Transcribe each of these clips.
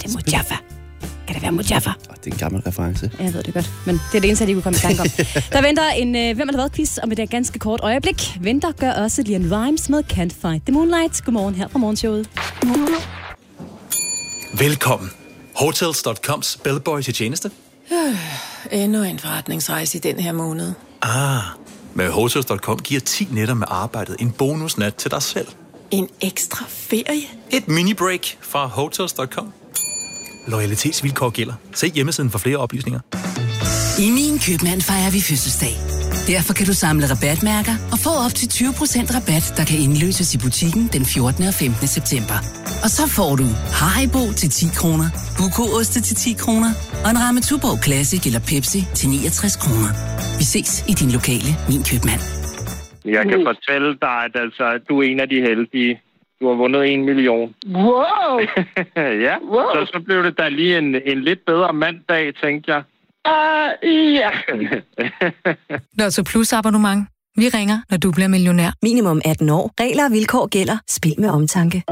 Mujaffa. Kan det være Mujaffa? Det er en gammel reference. Jeg ved det godt, men det er det eneste, jeg lige kunne komme i tanke om. Der venter en Hvem har været quiz om et ganske kort øjeblik. Venter gør også Lian Rimes med Can't Fight the Moonlight. Godmorgen her fra morgenshowet. Velkommen. Hotels.coms bellboy til tjeneste. Endnu en forretningsrejse i den her måned. Med Hotels.com giver 10 nætter med arbejdet en bonusnat til dig selv. En ekstra ferie? Et mini-break fra Hotels.com. Loyalitetsvilkår gælder. Se hjemmesiden for flere oplysninger. I Min Købmand fejrer vi fødselsdag. Derfor kan du samle rabatmærker og få op til 20% rabat, der kan indløses i butikken den 14. og 15. september. Og så får du Haribo til 10 kroner, Buko-oste til 10 kroner og en ramme Tuborg Classic eller Pepsi til 69 kroner. Vi ses i din lokale Min Købmand. Jeg kan fortælle dig, at du er en af de heldige. Du har vundet 1 million. Wow! Ja, wow. Så blev det da lige en lidt bedre mandag, tænkte jeg. Ja. Lotto Plus abonnement. Vi ringer, når du bliver millionær. Minimum 18 år. Regler og vilkår gælder. Spil med omtanke.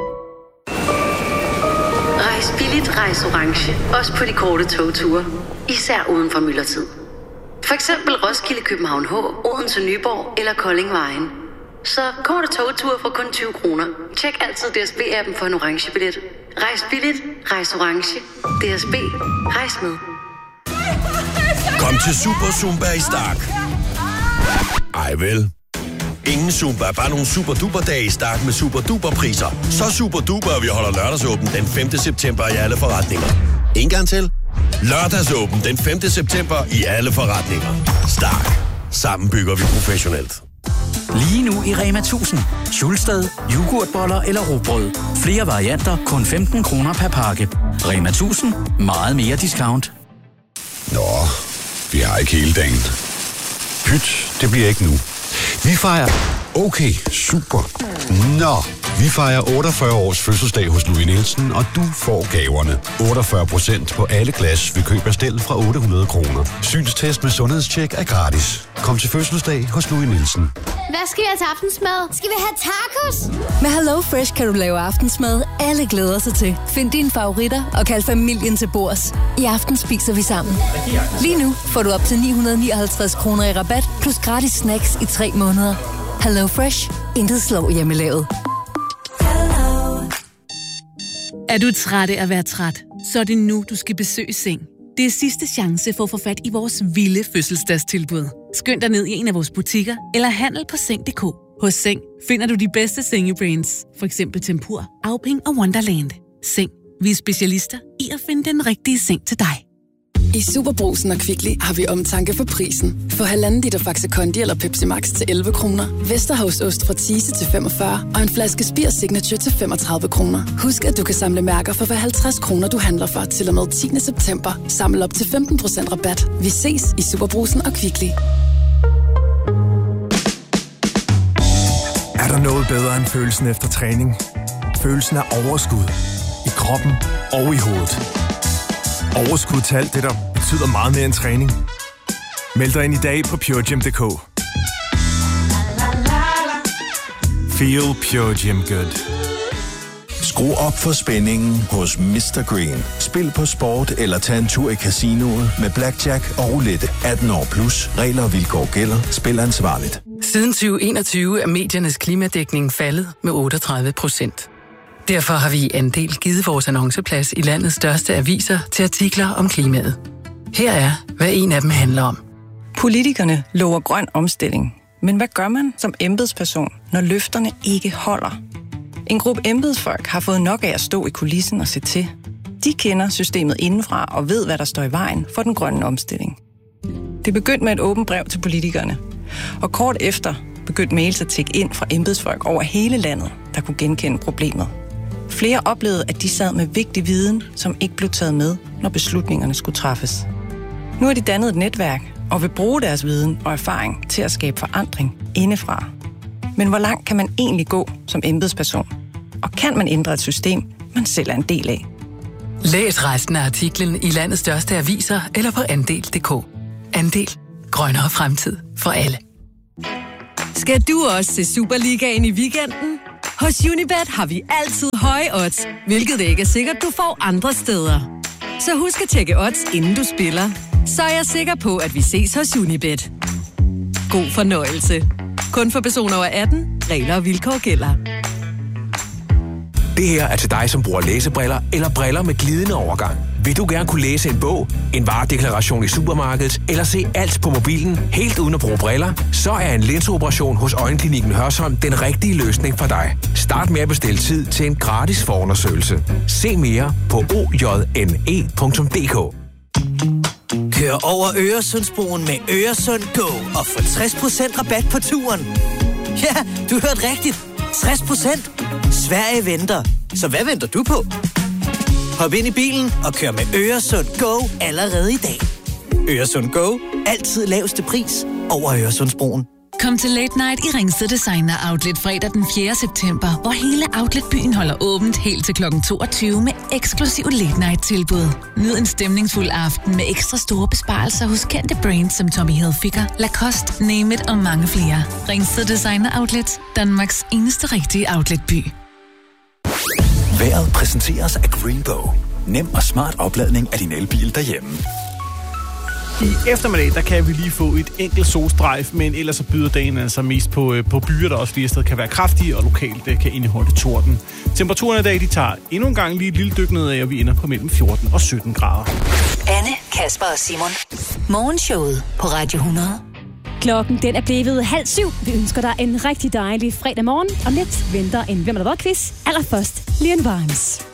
Rejs billigt, rejs orange. Også på de korte togture. Især uden for myldretid. For eksempel Roskilde, København H, Odense, Nyborg eller Kolding Vejen. Så korte togture for kun 20 kroner. Tjek altid DSB-appen for en orange billet. Rejs billigt, rejs orange. DSB. Rejs med. Kom til Super Zumba i Stark. Ej vel. Ingen Zumba, bare nogle super duper dage i Stark med super duper priser. Så super duper, at vi holder lørdagsåben den 5. september i alle forretninger. En gang til. Lørdagsåben den 5. september i alle forretninger. Stark. Sammen bygger vi professionelt. Lige nu i Rema 1000. Schulsted, yoghurtboller eller rugbrød. Flere varianter, kun 15 kroner per pakke. Rema 1000. Meget mere discount. Nå, vi har ikke hele dagen. Pyt, det bliver ikke nu. Vi fejrer... Okay, super. Nå, vi fejrer 48 års fødselsdag hos Louis Nielsen, og du får gaverne. 48% på alle glas ved køb af stel fra 800 kroner. Synstest med sundhedstjek er gratis. Kom til fødselsdag hos Louis Nielsen. Hvad skal vi have til aftensmad? Skal vi have tacos? Med Hello Fresh kan du lave aftensmad, alle glæder sig til. Find dine favoritter og kald familien til bords. I aften spiser vi sammen. Lige nu får du op til 959 kroner i rabat, plus gratis snacks i 3 måneder. Hello Fresh. Intet slår hjemmelavet. Er du træt af at være træt? Så er det nu, du skal besøge Seng. Det er sidste chance for at få fat i vores vilde fødselsdagstilbud. Skynd dig ned i en af vores butikker, eller handel på Seng.dk. Hos Seng finder du de bedste sengebrands. For eksempel Tempur, Auping og Wonderland. Seng. Vi er specialister i at finde den rigtige seng til dig. I Superbrugsen og Kvickly har vi omtanke for prisen. Få 1,5 liter Faxe Kondi eller Pepsi Max til 11 kroner. Vesterhavsost fra Thiese til 45 og en flaske Spir Signature til 35 kroner. Husk, at du kan samle mærker for hver 50 kroner, du handler for til og med 10. september. Samle op til 15% rabat. Vi ses i Superbrugsen og Kvickly. Er der noget bedre end følelsen efter træning? Følelsen af overskud. I kroppen og i hovedet. Overskud til alt det, der betyder meget mere end træning. Meld dig ind i dag på PureGym.dk. Feel Pure Gym Good. Skru op for spændingen hos Mr. Green. Spil på sport eller tag en tur i casinoet med blackjack og roulette. 18 år plus. Regler og vilkår gælder. Spil ansvarligt. Siden 2021 er mediernes klimadækning faldet med 38%. Derfor har vi i Andel givet vores annonceplads i landets største aviser til artikler om klimaet. Her er, hvad en af dem handler om. Politikerne lover grøn omstilling. Men hvad gør man som embedsperson, når løfterne ikke holder? En gruppe embedsfolk har fået nok af at stå i kulissen og se til. De kender systemet indenfra og ved, hvad der står i vejen for den grønne omstilling. Det begyndte med et åbent brev til politikerne. Og kort efter begyndte mails at tikke ind fra embedsfolk over hele landet, der kunne genkende problemet. Flere oplevede, at de sad med vigtig viden, som ikke blev taget med, når beslutningerne skulle træffes. Nu har de dannet et netværk og vil bruge deres viden og erfaring til at skabe forandring indefra. Men hvor langt kan man egentlig gå som embedsperson? Og kan man ændre et system, man selv er en del af? Læs resten af artiklen i landets største aviser eller på Andel.dk. Andel. Grønnere fremtid for alle. Skal du også se Superligaen i weekenden? Hos Unibet har vi altid høje odds, hvilket ikke er sikkert, du får andre steder. Så husk at tjekke odds, inden du spiller. Så er jeg sikker på, at vi ses hos Unibet. God fornøjelse. Kun for personer over 18. Regler og vilkår gælder. Det her er til dig, som bruger læsebriller eller briller med glidende overgang. Vil du gerne kunne læse en bog, en varedeklaration i supermarkedet eller se alt på mobilen helt uden at bruge briller? Så er en linseoperation hos Øjenklinikken Hørsholm den rigtige løsning for dig. Start med at bestille tid til en gratis forundersøgelse. Se mere på ojne.dk. Kør over Øresundsbroen med Øresund Go og få 60% rabat på turen. Ja, du hørte rigtigt. 60%. Sverige venter. Så hvad venter du på? Hop ind i bilen og kør med Øresund Go allerede i dag. Øresund Go. Altid laveste pris over Øresundsbroen. Kom til Late Night i Ringsted Designer Outlet fredag den 4. september, hvor hele Outlet-byen holder åbent helt til kl. 22 med eksklusiv Late Night-tilbud. Nyd en stemningsfuld aften med ekstra store besparelser hos kendte brands som Tommy Hilfiger, Lacoste, Name It og mange flere. Ringsted Designer Outlet, Danmarks eneste rigtige outletby. Vejret præsenteres af Greenbow. Nem og smart opladning af din elbil derhjemme. I eftermiddag, der kan vi lige få et enkelt solstrejf, men ellers så byder dagen altså mest på byer, der også flere steder kan være kraftige, og lokalt kan indeholde torden. Temperaturen i dag, de tager endnu en gang lige et lille dyk nedad, og vi ender på mellem 14 og 17 grader. Anne, Kasper og Simon. Morgenshowet på Radio 100. Klokken den er blevet 6:30. Vi ønsker dig en rigtig dejlig fredag morgen. Om lidt venter en Hvem er der quiz. Allerførst Leon Vimes.